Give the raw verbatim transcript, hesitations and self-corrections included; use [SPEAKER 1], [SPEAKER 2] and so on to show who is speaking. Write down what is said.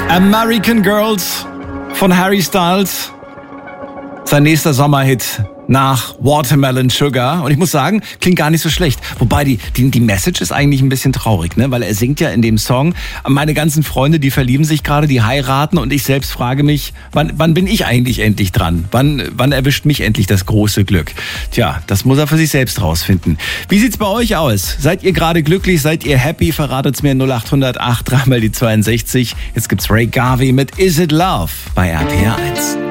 [SPEAKER 1] American Girls von Harry Styles. Sein nächster Sommerhit nach Watermelon Sugar. Und ich muss sagen, klingt gar nicht so schlecht. Wobei die, die, die Message ist eigentlich ein bisschen traurig, ne? Weil er singt ja in dem Song, meine ganzen Freunde, die verlieben sich gerade, die heiraten und ich selbst frage mich, wann, wann bin ich eigentlich endlich dran? Wann, wann erwischt mich endlich das große Glück? Tja, das muss er für sich selbst rausfinden. Wie sieht's bei euch aus? Seid ihr gerade glücklich? Seid ihr happy? Verratet's mir null acht null null acht, dreimal die zweiundsechzig. Jetzt gibt's Ray Garvey mit Is It Love bei R P R eins.